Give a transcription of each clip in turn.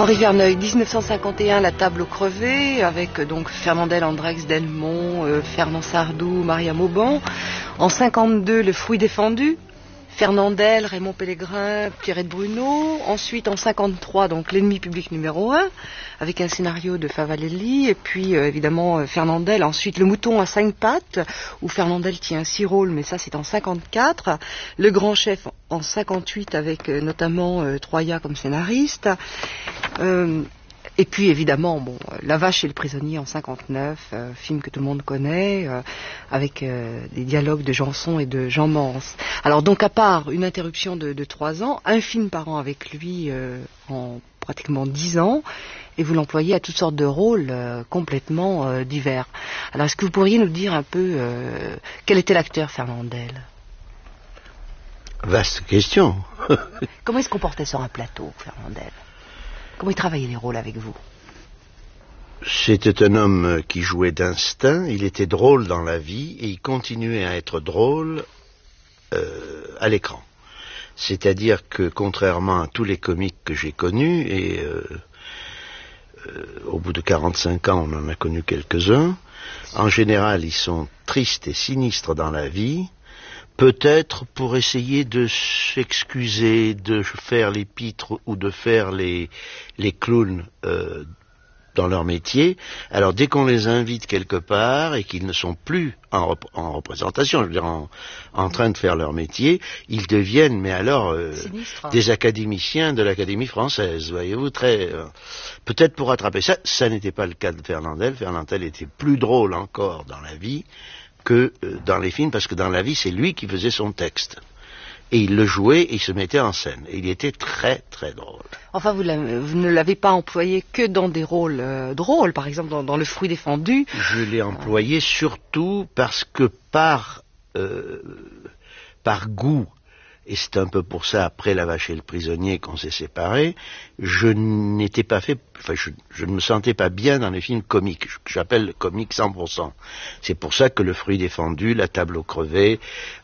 Henri Verneuil, 1951, La table aux crevés, avec donc Fernandel, Andrex, Delmont, Fernand Sardou, Maria Mauban. En 52, Le fruit défendu, Fernandel, Raymond Pellegrin, Pierrette Bruno. Ensuite, en 53, donc L'ennemi public numéro 1, avec un scénario de Favalelli. Et puis, évidemment, Fernandel. Ensuite, Le mouton à 5 pattes, où Fernandel tient 6 rôles, mais ça, c'est en 54. Le grand chef en 58, avec notamment Troya comme scénariste. Et puis évidemment, bon, La vache et le prisonnier en 59, film que tout le monde connaît, avec des dialogues de Janson et de Jean Mance. Alors donc à part une interruption de 3 ans, un film par an avec lui en pratiquement 10 ans, et vous l'employez à toutes sortes de rôles complètement divers. Alors est-ce que vous pourriez nous dire un peu quel était l'acteur Fernandel ? Vaste question. Comment il se comportait sur un plateau, Fernandel ? Comment il travaillait les rôles avec vous ? C'était un homme qui jouait d'instinct, il était drôle dans la vie et il continuait à être drôle à l'écran. C'est-à-dire que contrairement à tous les comiques que j'ai connus, et au bout de 45 ans on en a connu quelques-uns, en général ils sont tristes et sinistres dans la vie, peut-être pour essayer de s'excuser, de faire les pitres ou de faire les clowns dans leur métier. Alors dès qu'on les invite quelque part et qu'ils ne sont plus en représentation, je veux dire en train de faire leur métier, ils deviennent, mais alors, des académiciens de l'Académie française, voyez-vous, peut-être pour rattraper ça. Ça n'était pas le cas de Fernandel. Fernandel était plus drôle encore dans la vie que dans les films, parce que dans la vie, c'est lui qui faisait son texte. Et il le jouait et il se mettait en scène. Et il était très, très drôle. Enfin, vous ne l'avez pas employé que dans des rôles drôles, par exemple dans Le fruit défendu. Je l'ai employé surtout parce que par goût, et c'est un peu pour ça, après La vache et le prisonnier, qu'on s'est séparés, je ne me sentais pas bien dans les films comiques, que j'appelle comiques 100%. C'est pour ça que Le fruit défendu, La table aux crevés,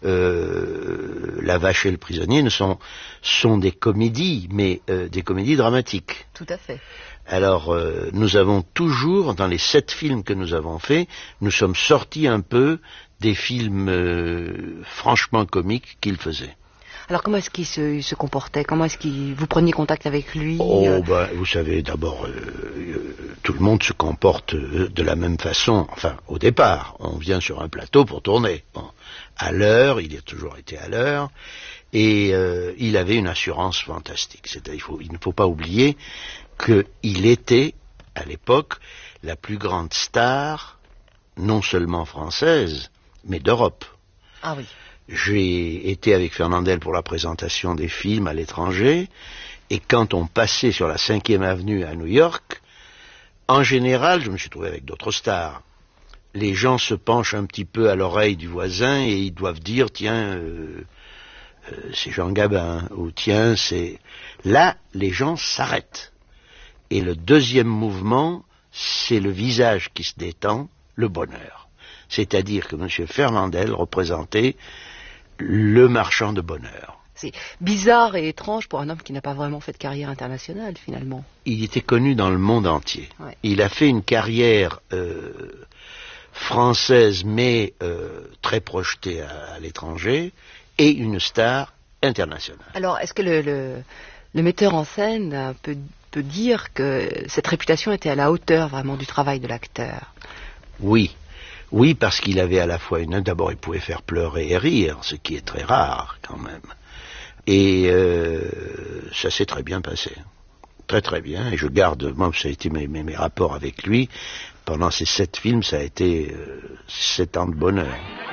La vache et le prisonnier sont des comédies, mais des comédies dramatiques. Tout à fait. Alors, nous avons toujours, dans les 7 films que nous avons faits, nous sommes sortis un peu des films franchement comiques qu'il faisait. Alors comment est-ce qu'il se comportait ? Comment est-ce que vous preniez contact avec lui ? Vous savez, d'abord, tout le monde se comporte de la même façon. Enfin, au départ, on vient sur un plateau pour tourner. Bon, à l'heure, il a toujours été à l'heure, et il avait une assurance fantastique. Il ne faut pas oublier qu'il était, à l'époque, la plus grande star, non seulement française, mais d'Europe. Ah oui. J'ai été avec Fernandel pour la présentation des films à l'étranger, et quand on passait sur la 5e avenue à New York, en général, je me suis trouvé avec d'autres stars. Les gens se penchent un petit peu à l'oreille du voisin et ils doivent dire, tiens, c'est Jean Gabin, ou tiens, c'est... Là, les gens s'arrêtent. Et le deuxième mouvement, c'est le visage qui se détend, le bonheur. C'est-à-dire que M. Fernandel représentait le marchand de bonheur. C'est bizarre et étrange pour un homme qui n'a pas vraiment fait de carrière internationale, finalement. Il était connu dans le monde entier. Ouais. Il a fait une carrière française, mais très projetée à l'étranger, et une star internationale. Alors, est-ce que le metteur en scène peut dire que cette réputation était à la hauteur vraiment du travail de l'acteur ? Oui, parce qu'il avait à la fois d'abord il pouvait faire pleurer et rire, ce qui est très rare quand même. Et ça s'est très bien passé. Très très bien. Et je garde, moi ça a été mes rapports avec lui. Pendant ces 7 films, ça a été 7 ans de bonheur.